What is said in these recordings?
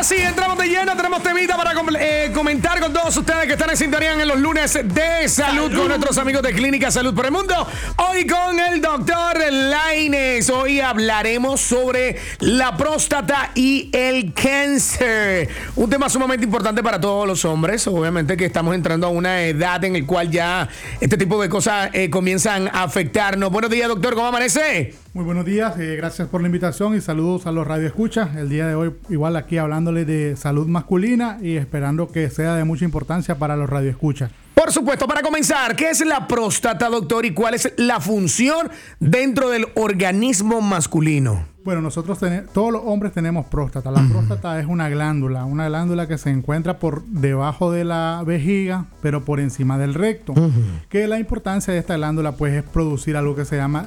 sí, entramos de lleno, tenemos temita para comentar con todos ustedes que están en sintonía en los lunes de salud con nuestros amigos de Clínica Salud por el Mundo. Hoy con el doctor Lainez. Hoy hablaremos sobre la próstata y el cáncer. Un tema sumamente importante para todos los hombres. Obviamente que estamos entrando a una edad en la cual ya este tipo de cosas comienzan a afectarnos. Buenos días, doctor, ¿cómo amanece? Muy buenos días, gracias por la invitación y saludos a los radioescuchas. El día de hoy igual aquí hablándole de salud masculina y esperando que sea de mucha importancia para los radioescuchas. Por supuesto, para comenzar, ¿qué es la próstata, doctor, y cuál es la función dentro del organismo masculino? Bueno, todos los hombres tenemos próstata. La próstata es una glándula que se encuentra por debajo de la vejiga, pero por encima del recto. Que la importancia de esta glándula pues es producir algo que se llama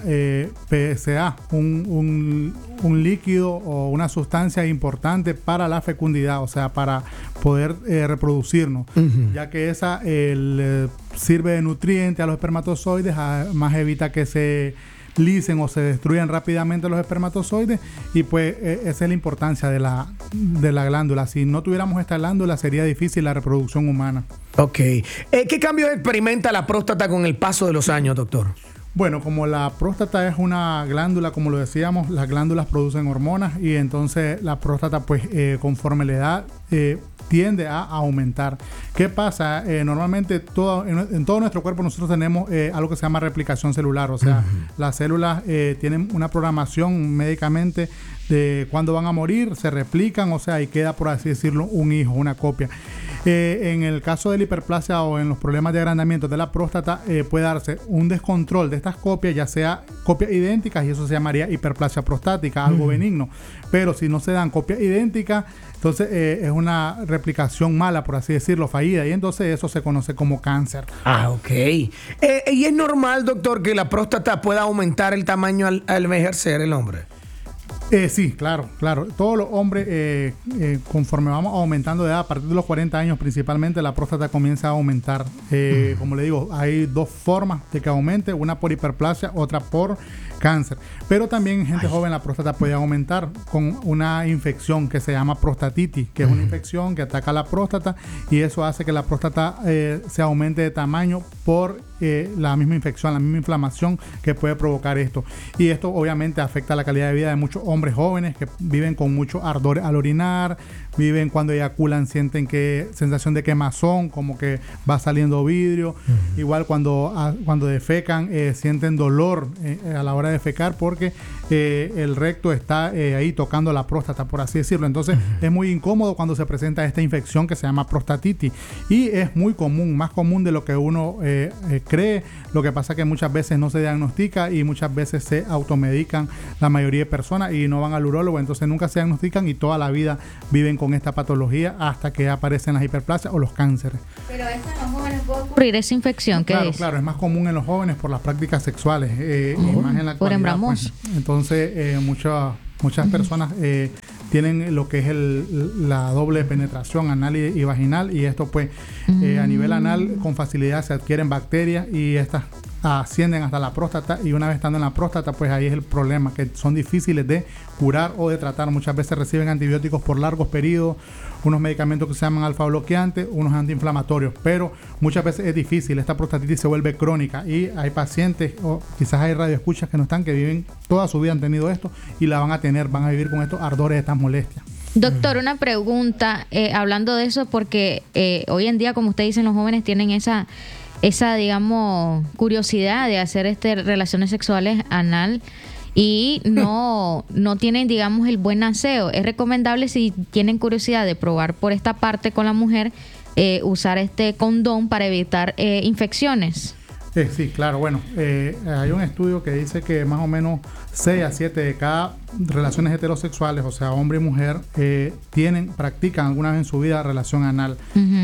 PSA, un líquido o una sustancia importante para la fecundidad, o sea, para poder reproducirnos, ya que esa sirve de nutriente a los espermatozoides, además evita que se lisen o se destruyan rápidamente los espermatozoides y pues esa es la importancia de la glándula. Si no tuviéramos esta glándula sería difícil la reproducción humana. Ok. ¿Qué cambios experimenta la próstata con el paso de los años, doctor? Bueno, como la próstata es una glándula, como lo decíamos, las glándulas producen hormonas y entonces la próstata pues conforme la edad tiende a aumentar. ¿Qué pasa? Normalmente en todo nuestro cuerpo nosotros tenemos algo que se llama replicación celular, o sea, las células tienen una programación médicamente de cuándo van a morir, se replican, o sea, y queda, por así decirlo, un hijo, una copia. En el caso de la hiperplasia o en los problemas de agrandamiento de la próstata puede darse un descontrol de estas copias, ya sea copias idénticas, y eso se llamaría hiperplasia prostática, algo benigno. Pero si no se dan copias idénticas, entonces es una replicación mala, por así decirlo, fallida, y entonces eso se conoce como cáncer. Ah, ok. ¿Y es normal, doctor, que la próstata pueda aumentar el tamaño al envejecer el hombre? Sí, claro. Todos los hombres, conforme vamos aumentando de edad, a partir de los 40 años principalmente, la próstata comienza a aumentar. Como le digo, hay dos formas de que aumente, una por hiperplasia, otra por cáncer. Pero también en gente joven la próstata puede aumentar con una infección que se llama prostatitis, que es una infección que ataca la próstata y eso hace que la próstata se aumente de tamaño por la misma infección, la misma inflamación que puede provocar esto. Y esto obviamente afecta la calidad de vida de muchos hombres jóvenes que viven con mucho ardor al orinar, viven cuando eyaculan, sienten sensación de quemazón, como que va saliendo vidrio. Igual cuando defecan, sienten dolor a la hora de defecar porque el recto está ahí tocando la próstata, por así decirlo. Entonces es muy incómodo cuando se presenta esta infección que se llama prostatitis y es muy común, más común de lo que uno cree. Lo que pasa es que muchas veces no se diagnostica y muchas veces se automedican la mayoría de personas y no van al urólogo, entonces nunca se diagnostican y toda la vida viven con esta patología hasta que aparecen las hiperplasias o los cánceres. Pero eso en los jóvenes puede ocurrir, esa infección, ¿qué es? Claro, es más común en los jóvenes por las prácticas sexuales, más en la por embramós. Pues, entonces muchas personas tienen lo que es la doble penetración anal y vaginal y esto pues a nivel anal con facilidad se adquieren bacterias y estas ascienden hasta la próstata y una vez estando en la próstata pues ahí es el problema, que son difíciles de curar o de tratar. Muchas veces reciben antibióticos por largos periodos, unos medicamentos que se llaman alfa bloqueantes, unos antiinflamatorios, pero muchas veces es difícil, esta prostatitis se vuelve crónica y hay pacientes o quizás hay radioescuchas que viven toda su vida han tenido esto y la van a vivir con estos ardores, estas molestias. Doctor, una pregunta, hablando de eso, porque hoy en día, como usted dice, los jóvenes tienen esa, digamos, curiosidad de hacer relaciones sexuales anal y no tienen, digamos, el buen aseo. Es recomendable, si tienen curiosidad de probar por esta parte con la mujer, usar este condón para evitar infecciones. Sí, claro. Bueno, hay un estudio que dice que más o menos 6 a 7 de cada relaciones heterosexuales, o sea, hombre y mujer, practican alguna vez en su vida relación anal.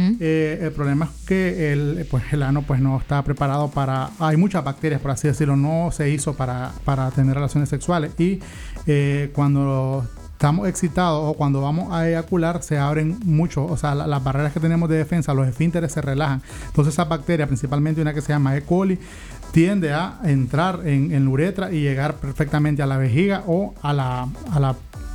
El problema es que el ano pues no está preparado hay muchas bacterias, por así decirlo, no se hizo para tener relaciones sexuales y cuando estamos excitados o cuando vamos a eyacular se abren mucho, o sea, las barreras que tenemos de defensa, los esfínteres se relajan. Entonces esas bacterias, principalmente una que se llama E. coli, tiende a entrar en la uretra y llegar perfectamente a la vejiga o a la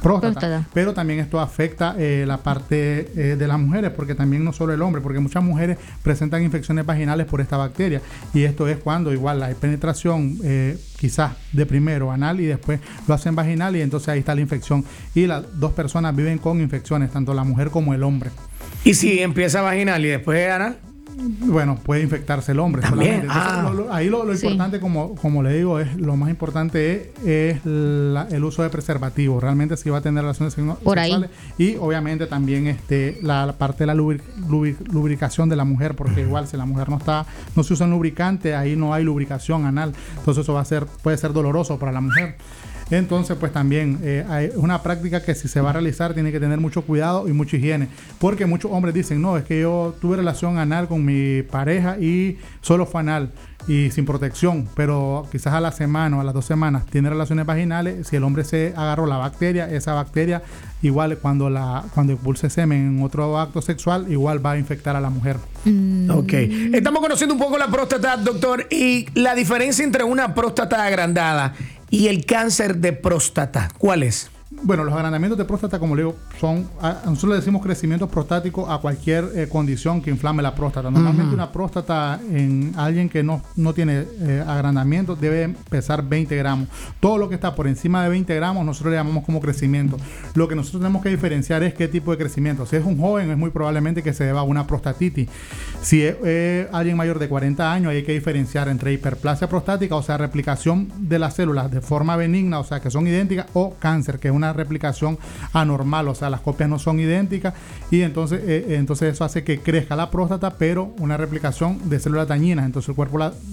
próstata. Pero también esto afecta la parte de las mujeres, porque también no solo el hombre, porque muchas mujeres presentan infecciones vaginales por esta bacteria, y esto es cuando igual la penetración quizás de primero anal y después lo hacen vaginal, y entonces ahí está la infección, y las dos personas viven con infecciones, tanto la mujer como el hombre. ¿Y si empieza vaginal y después anal? Bueno, puede infectarse el hombre. También. Ahí lo importante, como le digo, lo más importante es el uso de preservativo. Realmente si va a tener relaciones sexuales. Y obviamente también la parte de la lubricación de la mujer, porque igual si la mujer no se usa un lubricante, ahí no hay lubricación anal. Entonces eso puede ser doloroso para la mujer. Entonces, pues también es una práctica que si se va a realizar tiene que tener mucho cuidado y mucha higiene, porque muchos hombres dicen, no, es que yo tuve relación anal con mi pareja y solo fue anal y sin protección, pero quizás a la semana o a las 2 semanas tiene relaciones vaginales. Si el hombre se agarró la bacteria, esa bacteria igual cuando expulse semen en otro acto sexual, igual va a infectar a la mujer. Ok. Estamos conociendo un poco la próstata, doctor, y la diferencia entre una próstata agrandada y el cáncer de próstata, ¿cuál es? Bueno, los agrandamientos de próstata, como le digo, nosotros le decimos crecimiento prostático a cualquier condición que inflame la próstata. Normalmente una próstata en alguien que no tiene agrandamiento debe pesar 20 gramos. Todo lo que está por encima de 20 gramos nosotros le llamamos como crecimiento. Lo que nosotros tenemos que diferenciar es qué tipo de crecimiento. Si es un joven, es muy probablemente que se deba a una prostatitis. Si es alguien mayor de 40 años, hay que diferenciar entre hiperplasia prostática, o sea, replicación de las células de forma benigna, o sea, que son idénticas, o cáncer, que es una replicación anormal, o sea, las copias no son idénticas, y entonces eso hace que crezca la próstata, pero una replicación de células dañinas. Entonces el cuerpo la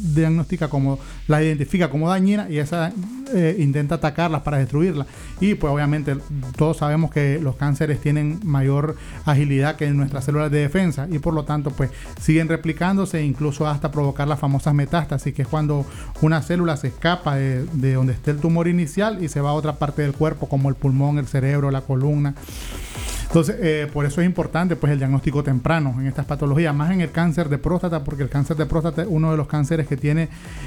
identifica como dañina, y esa intenta atacarlas para destruirla. Y pues obviamente todos sabemos que los cánceres tienen mayor agilidad que nuestras células de defensa, y por lo tanto pues siguen replicándose, incluso hasta provocar las famosas metástasis, que es cuando una célula se escapa de donde esté el tumor inicial y se va a otra parte del cuerpo, como el pulmón, el cerebro, la columna. Entonces, por eso es importante pues el diagnóstico temprano en estas patologías, más en el cáncer de próstata, porque el cáncer de próstata es uno de los cánceres que tiene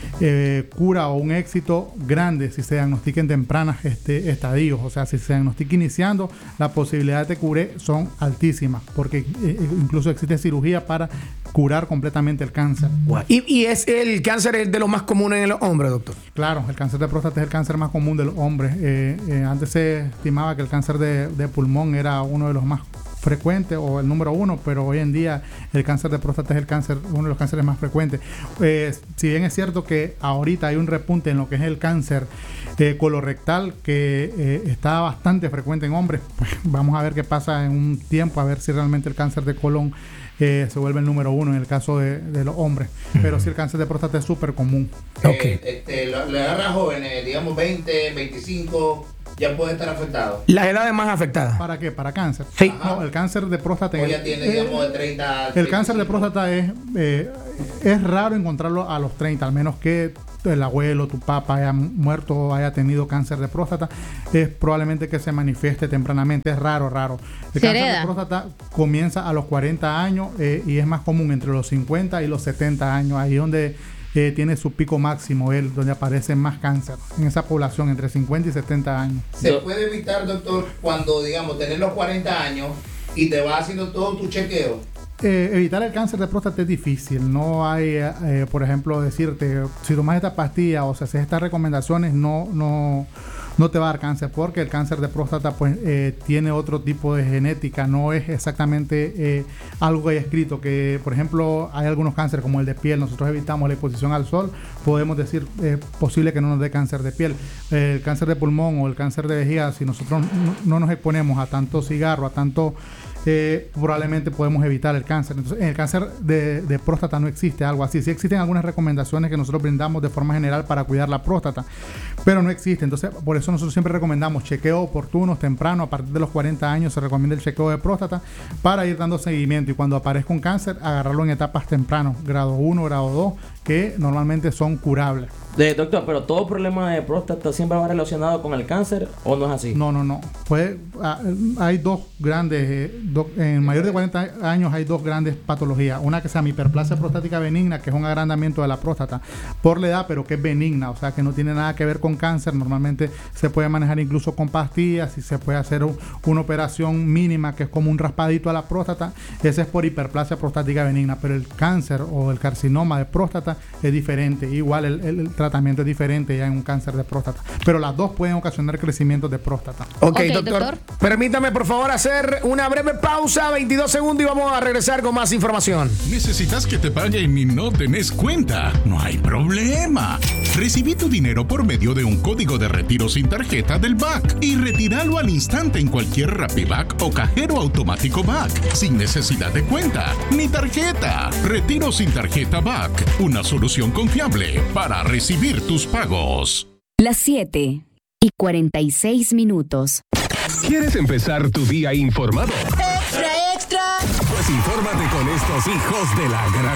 cura o un éxito grande si se diagnostica en tempranas estadios. O sea, si se diagnostica iniciando, las posibilidades de cure son altísimas, porque incluso existe cirugía para curar completamente el cáncer. Wow. ¿Y es el cáncer es de los más comunes en los hombres, doctor? Claro, el cáncer de próstata es el cáncer más común de los hombres. Antes se estimaba que el cáncer de pulmón era uno de los más frecuentes o el número 1, pero hoy en día el cáncer de próstata es uno de los cánceres más frecuentes. Si bien es cierto que ahorita hay un repunte en lo que es el cáncer colorectal, que está bastante frecuente en hombres, pues vamos a ver qué pasa en un tiempo, a ver si realmente el cáncer de colon se vuelve el número 1 en el caso de los hombres. Pero sí, el cáncer de próstata es súper común. Le agarra a jóvenes, digamos 20, 25, ya puede estar afectado. Las edades más afectadas. ¿Para qué? ¿Para cáncer? Sí. No, el cáncer de próstata. O ya tiene, digamos, de 30. El cáncer de próstata es raro encontrarlo a los 30, al menos que el abuelo, tu papá haya muerto o haya tenido cáncer de próstata. Es probablemente que se manifieste tempranamente. Es raro. El cáncer de próstata comienza a los 40 años y es más común entre los 50 y los 70 años. Ahí donde tiene su pico máximo, donde aparece más cáncer en esa población entre 50 y 70 años. ¿Se puede evitar, doctor, cuando, digamos, tenés los 40 años y te vas haciendo todo tu chequeo? Evitar el cáncer de próstata es difícil. No hay, por ejemplo, decirte, si tomas esta pastilla o si haces estas recomendaciones, no te va a dar cáncer, porque el cáncer de próstata pues tiene otro tipo de genética, no es exactamente algo que haya escrito, que por ejemplo hay algunos cánceres como el de piel, nosotros evitamos la exposición al sol, podemos decir posible que no nos dé cáncer de piel. El cáncer de pulmón o el cáncer de vejiga, si nosotros no nos exponemos a tanto cigarro, a tanto probablemente podemos evitar el cáncer. Entonces, en el cáncer de próstata no existe algo así. Sí existen algunas recomendaciones que nosotros brindamos de forma general para cuidar la próstata, pero no existe. Entonces, por eso nosotros siempre recomendamos chequeos oportunos, temprano. A partir de los 40 años se recomienda el chequeo de próstata para ir dando seguimiento, y cuando aparezca un cáncer, agarrarlo en etapas tempranas, grado 1, grado 2, que normalmente son curables. Doctor, pero todo problema de próstata siempre va relacionado con el cáncer, ¿o no es así? No. Hay dos grandes, en mayor de 40 años hay dos grandes patologías. Una que se llama hiperplasia prostática benigna, que es un agrandamiento de la próstata por la edad, pero que es benigna, o sea que no tiene nada que ver con cáncer. Normalmente se puede manejar incluso con pastillas y se puede hacer una operación mínima que es como un raspadito a la próstata. Ese es por hiperplasia prostática benigna, pero el cáncer o el carcinoma de próstata es diferente. Igual el tratamiento es diferente ya en un cáncer de próstata, pero las dos pueden ocasionar crecimiento de próstata. Ok, doctor, permítame por favor hacer una breve pausa, 22 segundos, y vamos a regresar con más información. ¿Necesitas que te paguen y no tenés cuenta? No hay problema. Recibí tu dinero por medio de un código de retiro sin tarjeta del BAC y retíralo al instante en cualquier RappiBac o cajero automático BAC, sin necesidad de cuenta ni tarjeta. Retiro sin tarjeta BAC, una solución confiable para recibir tus pagos. Las 7:46. ¿Quieres empezar tu día informado? ¡Extra! Pues infórmate con estos hijos de la gran...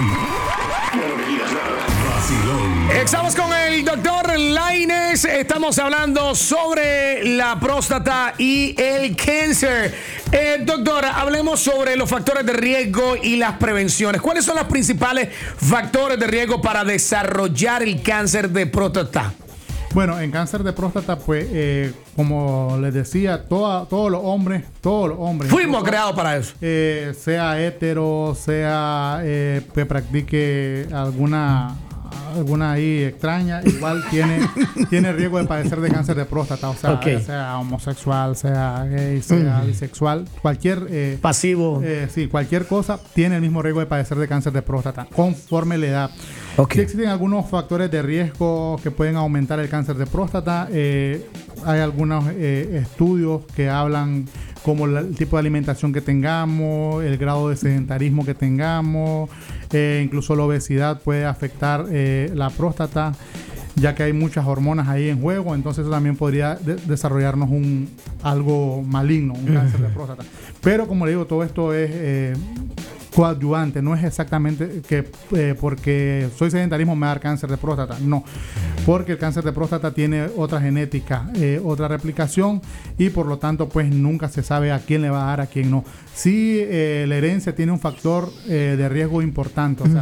Vacilón. Estamos con el doctor Lainez. Estamos hablando sobre la próstata y el cáncer. Doctora, hablemos sobre los factores de riesgo y las prevenciones. ¿Cuáles son los principales factores de riesgo para desarrollar el cáncer de próstata? Bueno, en cáncer de próstata, pues, como les decía, todos los hombres. Fuimos creados para eso. Sea hetero, sea que practique alguna ahí extraña, igual tiene riesgo de padecer de cáncer de próstata, o sea, okay, sea homosexual, sea gay, sea bisexual, cualquier pasivo, cualquier cosa tiene el mismo riesgo de padecer de cáncer de próstata conforme la edad. Okay. Sí existen algunos factores de riesgo que pueden aumentar el cáncer de próstata. Hay algunos estudios que hablan como el tipo de alimentación que tengamos, el grado de sedentarismo que tengamos, incluso la obesidad puede afectar la próstata, ya que hay muchas hormonas ahí en juego, entonces eso también podría desarrollarnos algo maligno, un cáncer de próstata. Pero como le digo, todo esto es coadyuvante, no es exactamente que porque soy sedentarismo me va a dar cáncer de próstata, no, porque el cáncer de próstata tiene otra genética, otra replicación, y por lo tanto pues nunca se sabe a quién le va a dar, a quién no. Sí, la herencia tiene un factor de riesgo importante, o sea,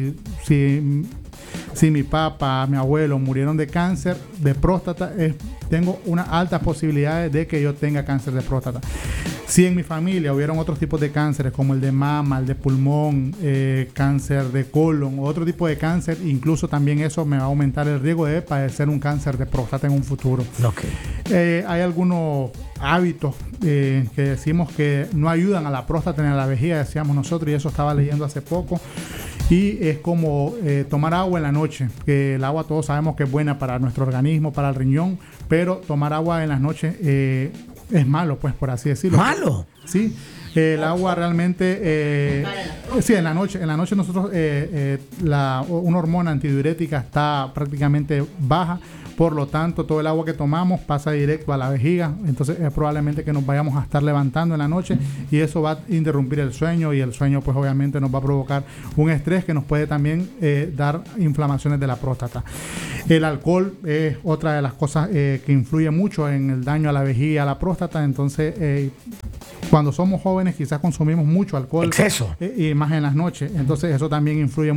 si mi papá, mi abuelo murieron de cáncer de próstata, tengo unas altas posibilidades de que yo tenga cáncer de próstata. Si en mi familia hubieron otros tipos de cánceres como el de mama, el de pulmón, cáncer de colon o otro tipo de cáncer, incluso también eso me va a aumentar el riesgo de padecer un cáncer de próstata en un futuro. Okay. Hay algunos hábitos que decimos que no ayudan a la próstata ni a la vejiga, decíamos nosotros, y eso estaba leyendo hace poco. Y es como tomar agua en la noche, que el agua todos sabemos que es buena para nuestro organismo, para el riñón, pero tomar agua en las noches es malo, pues, por así decirlo. ¿Malo? Sí. El agua realmente, sí, en la noche nosotros, una hormona antidiurética está prácticamente baja, por lo tanto todo el agua que tomamos pasa directo a la vejiga, entonces es probablemente que nos vayamos a estar levantando en la noche y eso va a interrumpir el sueño, y el sueño pues obviamente nos va a provocar un estrés que nos puede también dar inflamaciones de la próstata. El alcohol es otra de las cosas que influye mucho en el daño a la vejiga y a la próstata, entonces cuando somos jóvenes quizás consumimos mucho alcohol, exceso, y más en las noches, entonces eso también influye